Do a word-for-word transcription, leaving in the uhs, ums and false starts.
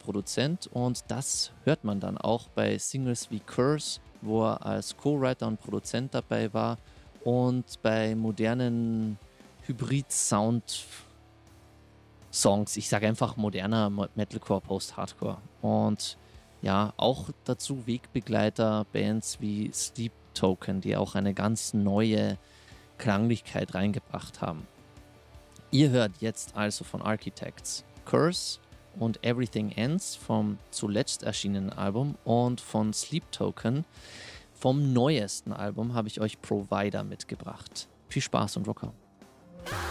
Produzent und das hört man dann auch bei Singles wie Curse, wo er als Co-Writer und Produzent dabei war und bei modernen Hybrid-Sound-Songs. Ich sage einfach moderner Metalcore, Post-Hardcore. Und ja, auch dazu Wegbegleiter, Bands wie Sleep Token, die auch eine ganz neue Klanglichkeit reingebracht haben. Ihr hört jetzt also von Architects Curse und Everything Ends vom zuletzt erschienenen Album und von Sleep Token vom neuesten Album habe ich euch Provider mitgebracht. Viel Spaß und Rocker.